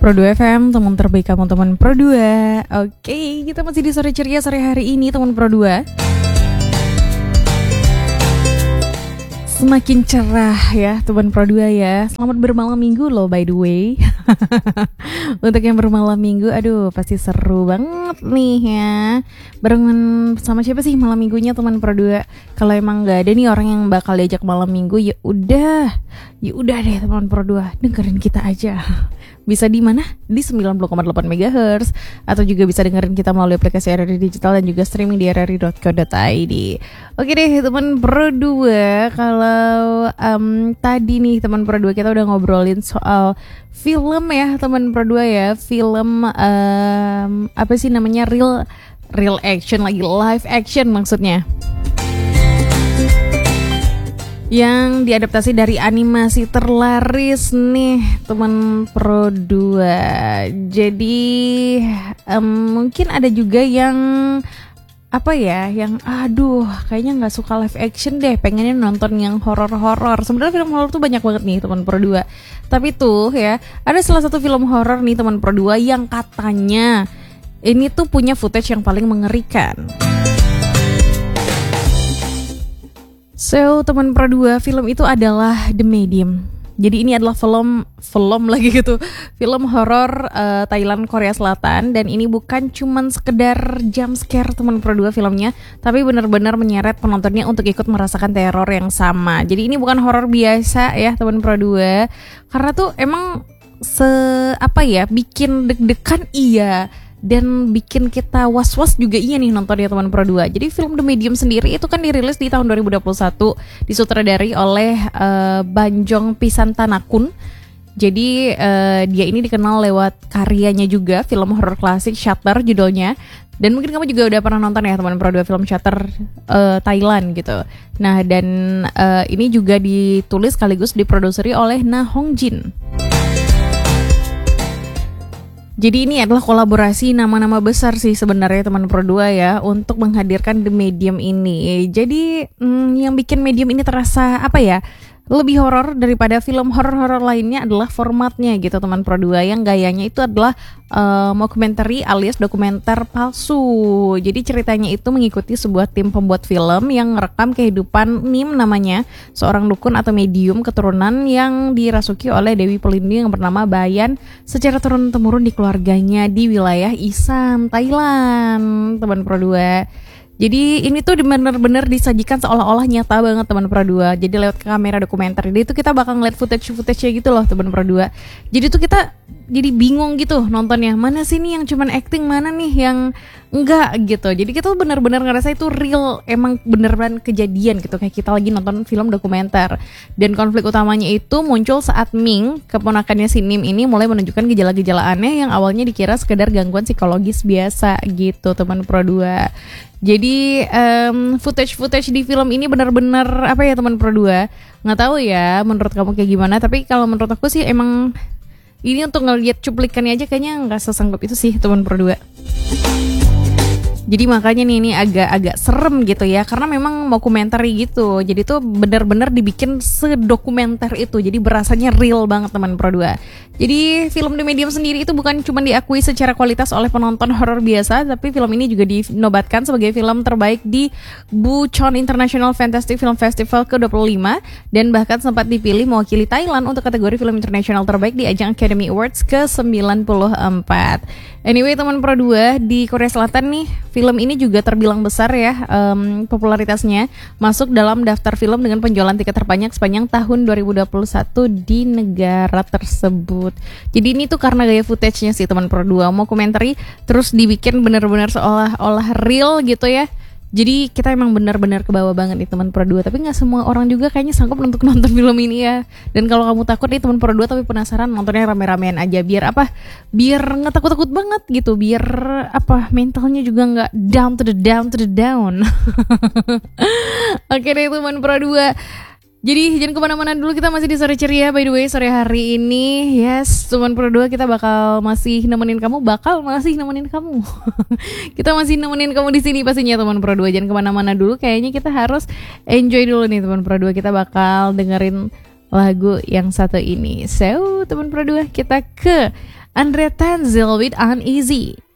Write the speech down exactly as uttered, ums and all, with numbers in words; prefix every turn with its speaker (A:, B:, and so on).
A: Pro dua F M, teman terbaik kamu teman Pro dua. Oke, kita masih di sore ceria sore hari ini teman Pro dua. Semakin cerah ya teman Pro dua ya. Selamat bermalam minggu loh by the way. Untuk yang bermalam minggu, aduh pasti seru banget nih ya. Barengan sama siapa sih malam minggunya teman Pro dua? Kalau emang nggak ada nih orang yang bakal diajak malam minggu, ya udah, ya udah deh teman Pro dua, dengerin kita aja. Bisa di mana? Di sembilan puluh koma delapan megahertz atau juga bisa dengerin kita melalui aplikasi R R I Digital dan juga streaming di r r i dot co dot i d. Oke deh teman Pro dua, kalau um, tadi nih teman Pro dua kita udah ngobrolin soal film ya teman Pro dua ya, film um, apa sih namanya, real real action lagi, live action maksudnya, yang diadaptasi dari animasi terlaris nih teman Pro dua. Jadi um, mungkin ada juga yang apa ya, yang aduh kayaknya nggak suka live action deh, pengennya nonton yang horor-horor. Sebenarnya film horor tuh banyak banget nih teman Pro dua. Tapi tuh ya, ada salah satu film horor nih teman Pro dua yang katanya ini tuh punya footage yang paling mengerikan. So, teman Pro dua, film itu adalah The Medium. Jadi ini adalah film film lagi gitu, film horor uh, Thailand Korea Selatan, dan ini bukan cuman sekedar jump scare teman Pro dua filmnya, tapi benar-benar menyeret penontonnya untuk ikut merasakan teror yang sama. Jadi ini bukan horor biasa ya teman Pro dua, karena tuh emang se apa ya, bikin deg-degan iya, dan bikin kita was-was juga iya nih nonton ya teman Pro dua. Jadi film The Medium sendiri itu kan dirilis di tahun dua ribu dua puluh satu, disutradari oleh uh, Banjong Pisantanakun. Jadi uh, dia ini dikenal lewat karyanya juga, film horor klasik Shutter judulnya. Dan mungkin kamu juga udah pernah nonton ya teman Pro dua film Shutter uh, Thailand gitu. Nah dan uh, ini juga ditulis sekaligus diproduseri oleh Na Hong Jin. Jadi ini adalah kolaborasi nama-nama besar sih sebenarnya teman Pro dua ya, untuk menghadirkan The Medium ini. Jadi hmm, yang bikin Medium ini terasa apa ya, lebih horor daripada film horor-horor lainnya adalah formatnya gitu teman Pro dua, yang gayanya itu adalah uh, mockumentary alias dokumenter palsu. Jadi ceritanya itu mengikuti sebuah tim pembuat film yang merekam kehidupan Nim namanya, seorang dukun atau medium keturunan yang dirasuki oleh Dewi Pelindung yang bernama Bayan secara turun-temurun di keluarganya di wilayah Isan, Thailand teman Pro dua. Jadi ini tuh benar-benar disajikan seolah-olah nyata banget teman Pro dua. Jadi lewat kamera dokumenter. Jadi itu kita bakal ngeliat footage-footage-nya gitu loh teman Pro dua. Jadi tuh kita jadi bingung gitu nontonnya. Mana sih nih yang cuman acting, mana nih yang enggak gitu. Jadi kita tuh benar-benar ngerasa itu real, emang beneran kejadian gitu, kayak kita lagi nonton film dokumenter. Dan konflik utamanya itu muncul saat Ming, keponakannya si Nim ini, mulai menunjukkan gejala-gejala aneh yang awalnya dikira sekedar gangguan psikologis biasa gitu teman Pro dua. Jadi um, footage-footage di film ini benar-benar apa ya teman Pro dua, nggak tahu ya menurut kamu kayak gimana, tapi kalau menurut aku sih emang ini untuk ngeliat cuplikannya aja kayaknya nggak sesanggup itu sih teman Pro dua. Jadi makanya nih ini agak-agak serem gitu ya, karena memang mockumentary gitu. Jadi tuh benar-benar dibikin sedokumenter itu. Jadi berasanya real banget teman Pro dua. Jadi film The Medium sendiri itu bukan cuma diakui secara kualitas oleh penonton horor biasa, tapi film ini juga dinobatkan sebagai film terbaik di Bucheon International Fantastic Film Festival ke dua puluh lima, dan bahkan sempat dipilih mewakili Thailand untuk kategori film internasional terbaik di ajang Academy Awards ke sembilan puluh empat. Anyway teman Pro dua, di Korea Selatan nih film ini juga terbilang besar ya um, popularitasnya, masuk dalam daftar film dengan penjualan tiket terbanyak sepanjang tahun dua ribu dua puluh satu di negara tersebut. Jadi ini tuh karena gaya footage-nya sih teman Pro dua, mockumentary terus dibikin benar-benar seolah-olah real gitu ya. Jadi kita emang benar-benar kebawa banget nih teman Pro dua, tapi nggak semua orang juga kayaknya sanggup untuk nonton film ini ya. Dan kalau kamu takut nih teman Pro dua tapi penasaran, nontonnya rame-ramean aja, biar apa? Biar nggak takut-takut banget gitu, biar apa? Mentalnya juga nggak down to the down to the down. Oke deh teman Pro dua. Jadi jangan kemana-mana dulu, kita masih di sore ceria by the way sore hari ini. Yes, teman Pro dua, kita bakal masih nemenin kamu, bakal masih nemenin kamu. Kita masih nemenin kamu di sini pastinya teman Pro dua. Jangan kemana-mana dulu, kayaknya kita harus enjoy dulu nih teman Pro dua. Kita bakal dengerin lagu yang satu ini. So, teman Pro dua, kita ke Andre Tanzil with Uneasy.